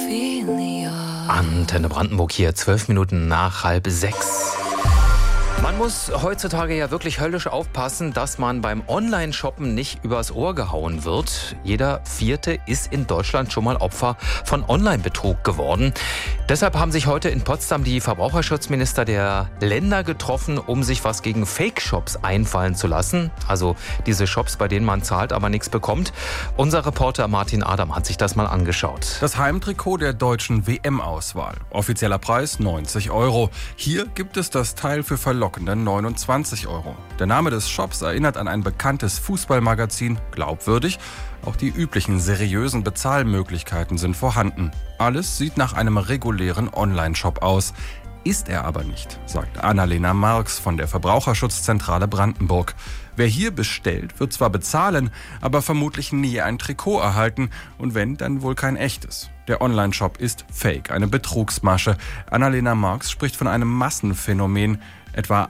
Antenne Brandenburg hier, 12 Minuten nach 5:30. Man muss heutzutage ja wirklich höllisch aufpassen, dass man beim Online-Shoppen nicht übers Ohr gehauen wird. Jeder Vierte ist in Deutschland schon mal Opfer von Online-Betrug geworden. Deshalb haben sich heute in Potsdam die Verbraucherschutzminister der Länder getroffen, um sich was gegen Fake-Shops einfallen zu lassen. Also diese Shops, bei denen man zahlt, aber nichts bekommt. Unser Reporter Martin Adam hat sich das mal angeschaut. Das Heimtrikot der deutschen WM-Auswahl. Offizieller Preis 90 €. Hier gibt es das Teil für verlockende 29 €. Der Name des Shops erinnert an ein bekanntes Fußballmagazin, glaubwürdig. Auch die üblichen seriösen Bezahlmöglichkeiten sind vorhanden. Alles sieht nach einem regulären Online-Shop aus. Ist er aber nicht, sagt Annalena Marx von der Verbraucherschutzzentrale Brandenburg. Wer hier bestellt, wird zwar bezahlen, aber vermutlich nie ein Trikot erhalten und wenn, dann wohl kein echtes. Der Online-Shop ist Fake, eine Betrugsmasche. Annalena Marx spricht von einem Massenphänomen. Etwa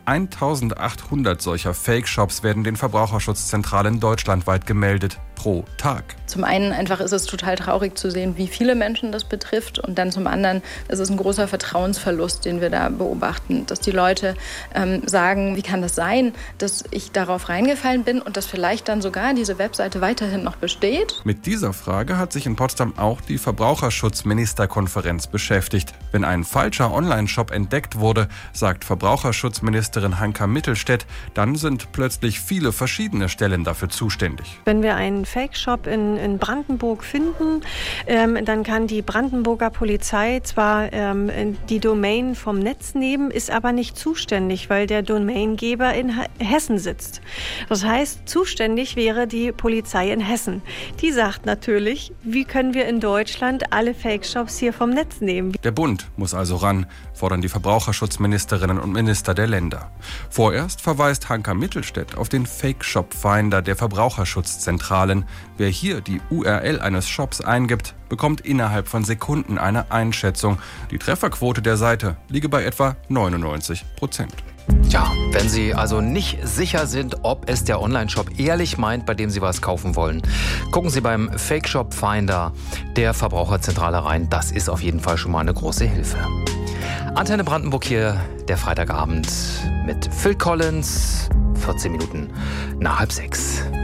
1800 solcher Fake-Shops werden den Verbraucherschutzzentralen deutschlandweit gemeldet pro Tag. Zum einen einfach ist es total traurig zu sehen, wie viele Menschen das betrifft. Und dann zum anderen ist es ein großer Vertrauensverlust, den wir da beobachten. Dass die Leute sagen, wie kann das sein, dass ich darauf reingefallen bin und dass vielleicht dann sogar diese Webseite weiterhin noch besteht? Mit dieser Frage hat sich in Potsdam auch die Verbraucherschutzministerkonferenz beschäftigt. Wenn ein falscher Online-Shop entdeckt wurde, sagt Verbraucherschutzministerin Hanka Mittelstädt, dann sind plötzlich viele verschiedene Stellen dafür zuständig. Wenn wir einen Fake-Shop in Brandenburg finden, dann kann die Brandenburger Polizei zwar die Domain vom Netz nehmen, ist aber nicht zuständig, weil der Domaingeber in Hessen sitzt. Das heißt, zuständig wäre die Polizei in Hessen. Die sagt natürlich, wie können wir in Deutschland alle Fake-Shops hier vom Netz nehmen? Der Bund muss also ran, fordern die Verbraucherschutzministerinnen und Minister der Länder. Vorerst verweist Hanka Mittelstädt auf den Fake-Shop-Finder der Verbraucherschutzzentralen. Wer hier die URL eines Shops eingibt, bekommt innerhalb von Sekunden eine Einschätzung. Die Trefferquote der Seite liege bei etwa 99%. Ja, wenn Sie also nicht sicher sind, ob es der Online-Shop ehrlich meint, bei dem Sie was kaufen wollen, gucken Sie beim Fake-Shop-Finder der Verbraucherzentrale rein. Das ist auf jeden Fall schon mal eine große Hilfe. Antenne Brandenburg hier, der Freitagabend mit Phil Collins, 14 Minuten nach 5:30.